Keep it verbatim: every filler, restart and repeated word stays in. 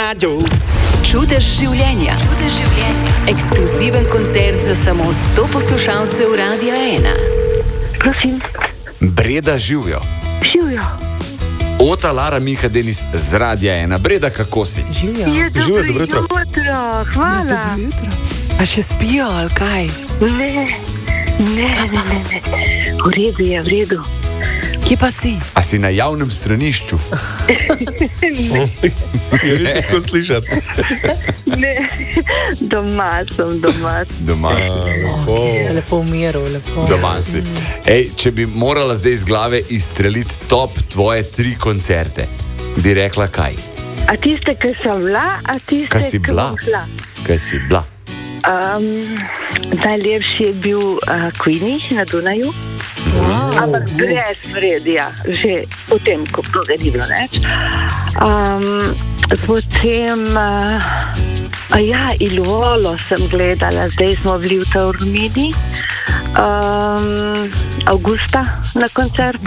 radio. Čudež življenja. Čudež življenja. Ekskluziven koncert za samo sto poslušalcev Radia ena. Prosim. Breda živijo. Živijo. Ota Lara Miha Denis z Radia ena. Breda, kako si? Živijo. Je Živijo, dobro dobro jutro. jutro. Hvala. A še spijo, ali kaj? Ne, ne, ne, ne, ne. V redu je, v redu. Kje pa si? A si na javnem stranišču? Je res tako slišati. Ne, doma sem, doma sem. Doma si. Oh. Lepo v miru, lepo. Doma si. Ej, če bi morala zdaj iz glave izstreliti top tvoje tri koncerte, bi rekla kaj? A tiste, ki sem bila, a tiste, Kaj si ki bila? bom šla? Kaj si bila? Um, najlepši je bil uh, Queenie na Dunaju. Wow. Ampak brez Fredija, že potem, ko ga ni bilo več. Um, potem, uh, a ja, Ilvolo sem gledala, zdaj smo bili v Taormini. Um, Avgusta na koncertu.